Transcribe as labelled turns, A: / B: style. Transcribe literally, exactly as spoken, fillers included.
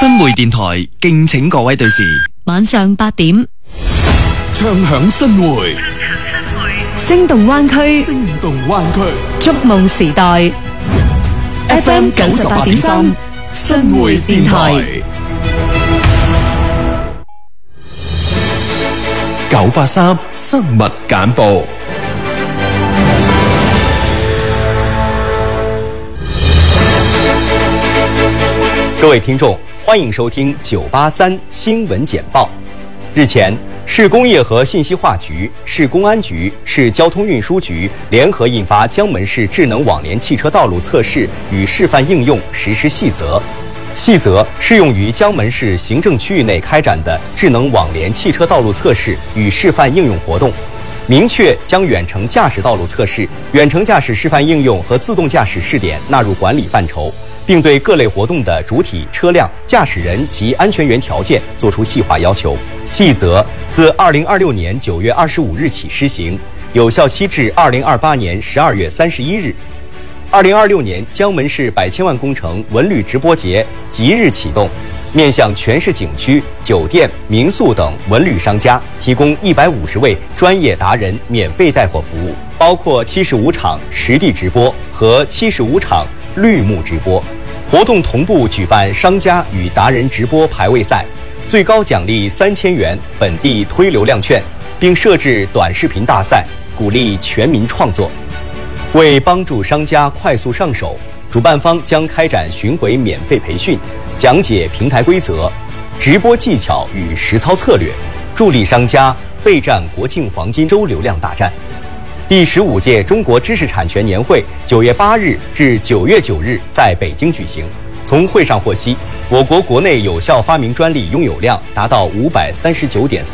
A: 新會電台敬請各位對視。
B: 晚上八點，
C: 唱響新會，
B: 聲動灣區，
C: 聲動灣區，
B: 觸夢時代 F M 九十八點三新會電台。
C: 九八三新聞簡報。
D: 各位聽眾，歡迎收聽九八三新聞簡報。日前，市工業和信息化局、市公安局、市交通運輸局聯合印發《江門市智能網聯汽車道路測試與示範應用實施細則》。細則適用於江門市行政區域內開展的智能網聯汽車道路測試與示範應用活動，明確將遠程駕駛道路測試、遠程駕駛示範應用和自動駕駛試點納入管理範疇，並對各類活動的主體、車輛、駕駛人及安全員條件作出細化要求。細則自二零二六年九月二十五日起施行，有效期至二零二八年十二月三十一日。二零二六年江門市百千萬工程文旅直播節即日啟動，面向全市景區、酒店、民宿等文旅商家提供一百五十位專業達人免費帶貨服務，包括七十五場實地直播和七十五場綠幕直播。活動同步舉辦商家與達人直播排位賽，最高獎勵三千元本地推流量券，並設置短視頻大賽，鼓勵全民創作。為幫助商家快速上手，主辦方將開展巡迴免費培訓，講解平台規則、直播技巧與實操策略，助力商家備戰國慶黃金周流量大戰。第十五屆中國知識產權年會九月八日至九月九日在北京舉行。從會上獲悉，我國國內有效發明專利擁有量達到五百三十九點